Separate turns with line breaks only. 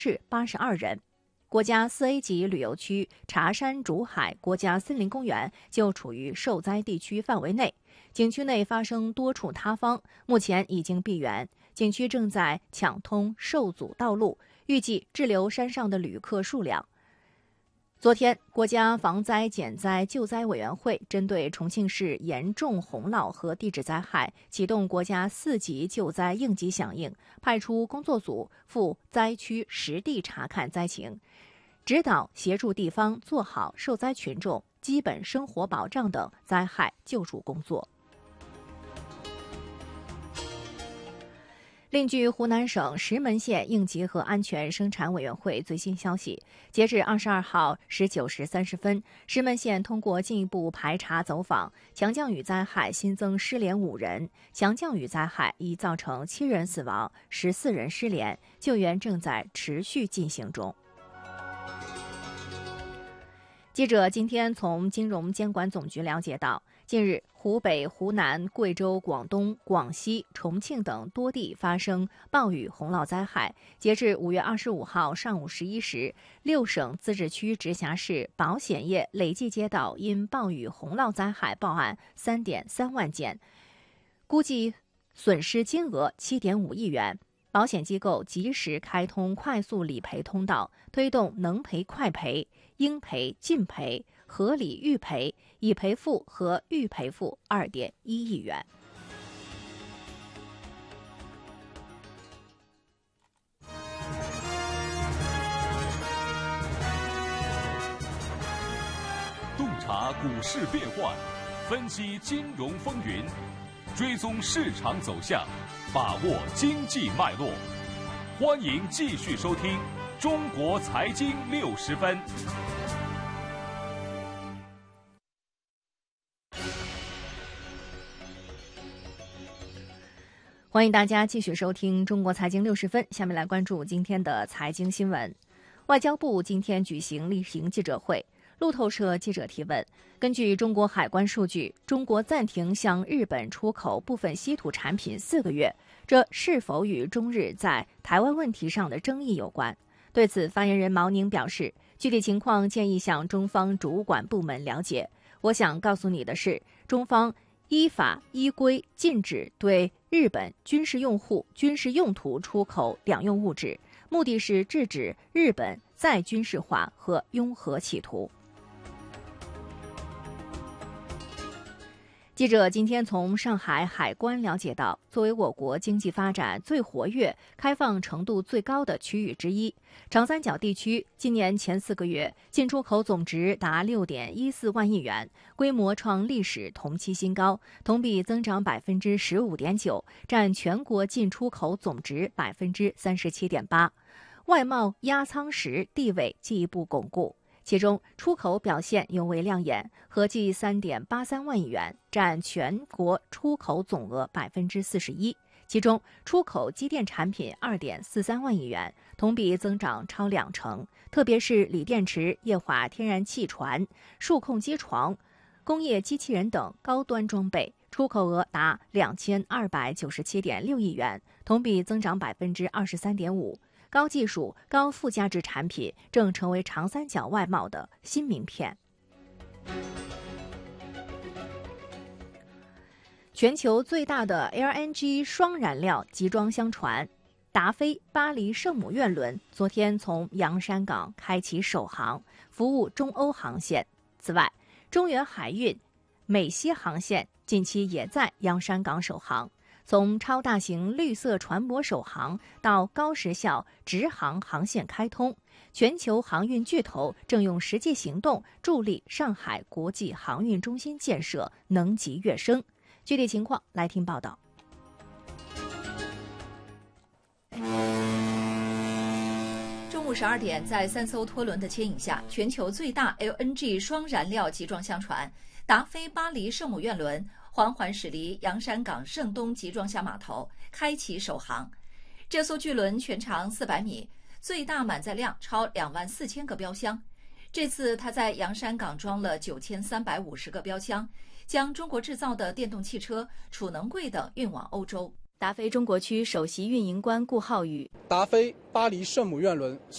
至82人。国家4A 级旅游区茶山竹海国家森林公园就处于受灾地区范围内，景区内发生多处塌方，目前已经闭园，景区正在抢通受阻道路，预计滞留山上的旅客数量。昨天，国家防灾减灾救灾委员会针对重庆市严重洪涝和地质灾害，启动国家4级救灾应急响应，派出工作组赴灾区实地查看灾情，指导协助地方做好受灾群众基本生活保障等灾害救助工作。另据湖南省石门县应急和安全生产委员会最新消息，截至22号19时30分，石门县通过进一步排查走访，强降雨灾害新增失联5人，强降雨灾害已造成7人死亡，14人失联，救援正在持续进行中。记者今天从金融监管总局了解到，近日湖北、湖南、贵州、广东、广西、重庆等多地发生暴雨洪涝灾害。截至5月25号上午11时，6省、自治区、直辖市保险业累计接到因暴雨洪涝灾害报案 3.3万件，估计损失金额 7.5亿元。保险机构及时开通快速理赔通道，推动能赔快赔、应赔尽赔、合理预赔、已赔付和预赔付 2.1亿元。
洞察股市变幻，分析金融风云，追踪市场走向，把握经济脉络。欢迎继续收听《中国财经60分》。
欢迎大家继续收听《中国财经60分》，下面来关注今天的财经新闻。外交部今天举行例行记者会，路透社记者提问：根据中国海关数据，中国暂停向日本出口部分稀土产品4个月，这是否与中日在台湾问题上的争议有关？对此，发言人毛宁表示，具体情况建议向中方主管部门了解。我想告诉你的是，中方依法依规禁止对日本军事用户、军事用途出口两用物质，目的是制止日本再军事化和拥核企图。记者今天从上海海关了解到，作为我国经济发展最活跃、开放程度最高的区域之一，长三角地区今年前4个月进出口总值达 6.14 万亿元，规模创历史同期新高，同比增长 15.9%， 占全国进出口总值 37.8%， 外贸压舱石地位进一步巩固。其中，出口表现尤为亮眼，合计 3.83 万亿元，占全国出口总额 41%。其中，出口机电产品 2.43 万亿元，同比增长超20%，特别是锂电池、液化天然气船、数控机床、工业机器人等高端装备，出口额达 2297.6 亿元，同比增长 23.5%。高技术、高附加值产品正成为长三角外贸的新名片。全球最大的 LNG 双燃料集装箱船达菲巴黎圣母院轮昨天从洋山港开启首航，服务中欧航线。此外，中远海运美西航线近期也在洋山港首航。从超大型绿色船舶首航到高时效直航航线开通，全球航运巨头正用实际行动助力上海国际航运中心建设能级跃升。具体情况来听报道。
中午12点，在3艘拖轮的牵引下，全球最大 LNG 双燃料集装箱船达菲巴黎圣母院轮缓缓驶离洋山港盛东集装箱码头，开启首航。这艘巨轮全长400米，最大满载量超24000个标箱。这次它在洋山港装了9350个标箱，将中国制造的电动汽车、储能柜等运往欧洲。
达飞中国区首席运营官顾浩宇，
达飞巴黎圣母院轮